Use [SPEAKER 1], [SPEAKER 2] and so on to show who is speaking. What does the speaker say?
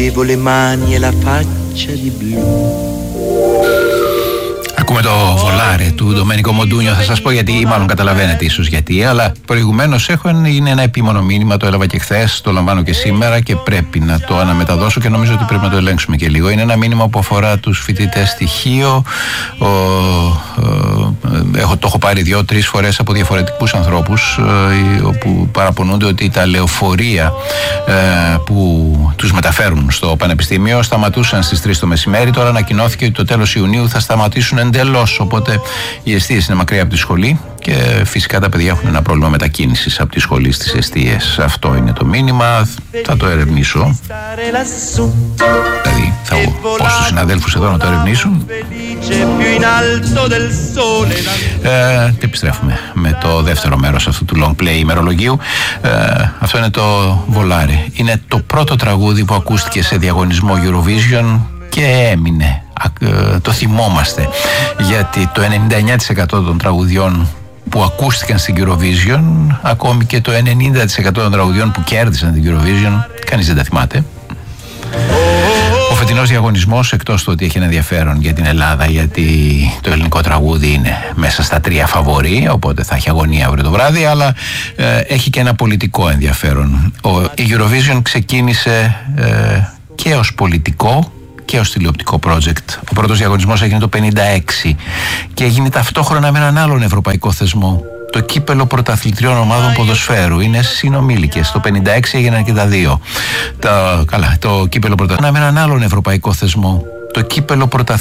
[SPEAKER 1] tingevo le mani e la faccia di blu.
[SPEAKER 2] Ακούμε το Βολάρε του Ντομένικο Μοντούνιο. Θα σας πω γιατί, μάλλον καταλαβαίνετε ίσως γιατί, αλλά προηγουμένως είναι ένα επίμονο μήνυμα, το έλαβα και χθες, το λαμβάνω και σήμερα και πρέπει να το αναμεταδώσω και νομίζω ότι πρέπει να το ελέγξουμε και λίγο. Είναι ένα μήνυμα που αφορά τους φοιτητές στοιχείο. Το έχω πάρει 2-3 φορές από διαφορετικούς ανθρώπους όπου παραπονούνται ότι τα λεωφορεία που τους μεταφέρουν στο πανεπιστήμιο σταματούσαν στις 3 το μεσημέρι. Τώρα ανακοινώθηκε ότι το τέλος Ιουνίου θα σταματήσουν εντελώς. Οπότε οι εστίες είναι μακριά από τη σχολή και φυσικά τα παιδιά έχουν ένα πρόβλημα μετακίνησης από τη σχολή στις εστίες. Αυτό είναι το μήνυμα. Θα το ερευνήσω. Δηλαδή θα πω στους συναδέλφους εδώ να το ερευνήσουν. Και επιστρέφουμε με το δεύτερο μέρος αυτού του long play ημερολογίου. Αυτό είναι το Volare. Είναι το πρώτο τραγούδι που ακούστηκε σε διαγωνισμό Eurovision και έμεινε. Το θυμόμαστε, γιατί το 99% των τραγουδιών που ακούστηκαν στην Eurovision, ακόμη και το 90% των τραγουδιών που κέρδισαν την Eurovision, κανείς δεν τα θυμάται. Ο φετινός διαγωνισμός, εκτός του ότι έχει ένα ενδιαφέρον για την Ελλάδα, γιατί το ελληνικό τραγούδι είναι μέσα στα 3 φαβορί, οπότε θα έχει αγωνία αύριο το βράδυ, αλλά έχει και ένα πολιτικό ενδιαφέρον. Η Eurovision ξεκίνησε και ως πολιτικό και ως τηλεοπτικό project. Ο πρώτος διαγωνισμός έγινε το 1956 και έγινε ταυτόχρονα με έναν άλλον ευρωπαϊκό θεσμό, το κύπελο πρωταθλητριών ομάδων ποδοσφαίρου. Είναι συνομήλικες. Το 1956 έγιναν και τα δύο. Το κύπελο πρωταθλητριών με έναν άλλον ευρωπαϊκό θεσμό, το κύπελο πρωταθλητριών